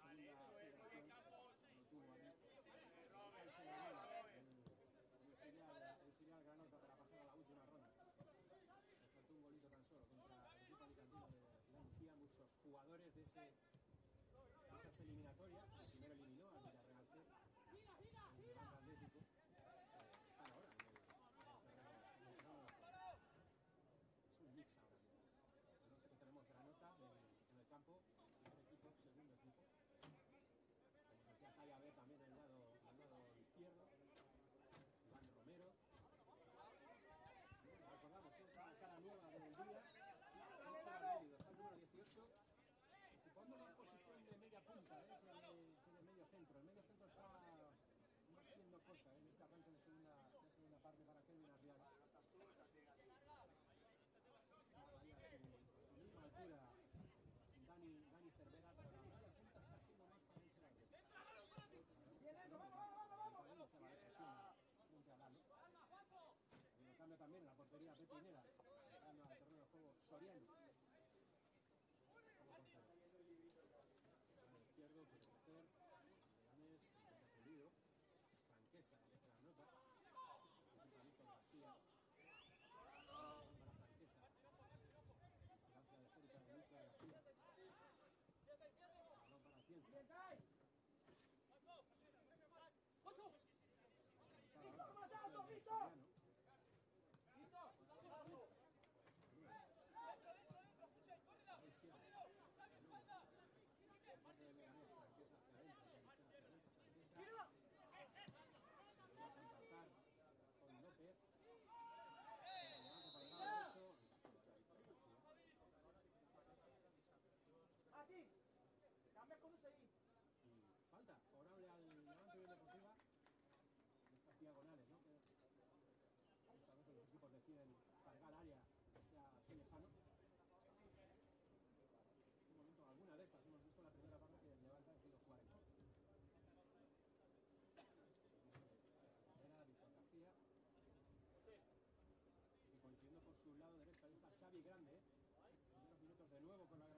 segunda federación lo tuvo aquí. El filial Granota para pasar a la última ronda. Le faltó un golito tan solo contra el equipo alicantino de la Lucía. Muchos jugadores de esas eliminatorias, que primero eliminó al Villarreal C, el Levante Atlético, están ahora en el terreno de juego. Es un mix ahora mismo. Nosotros tenemos Granota en el campo, primer equipo, segundo equipo. Como decía Jaya B también al lado izquierdo. Iván Romero. Recordamos, es una cara nueva del día. Está el número 18. Ocupando una posición de media punta, que de medio centro. El medio centro está no siendo cosa en este arranque de segunda parte para Kelvin Arriaga. Ahí a su misma altura Dani Cervera, pero la media punta está siendo más para Elche Valdés. ¡Bien eso! ¡Vamos! Frente a Lalo. En el cambio también en la portería Pepe Inera, entrando al terreno de juego Soriano. Al izquierdo, quiere crecer, Leganés, Pulido, Franquesa, Granota, Víctor García, para Franquesa, gracia de Férica de Víctor García, balón para Ciencia. ¡Víctor, más alto, Víctor! ¡Víctor! De Leganés, Franquesa hacia adentro, Franquesa. Voy a contactar con López. Levante para el lado derecho. Aquí. Cambia con Usain. Y falta favorable al Levante Unión Deportiva. Estas diagonales, ¿no? Que muchas veces los equipos deciden cargar área que sea así lejano. En un momento, alguna de estas hemos visto en la primera parte que el Levante ha decidido jugar en corto. Era Víctor García. Y coincidiendo por su lado derecho, ahí está Xavi Grande. En unos minutos de nuevo con la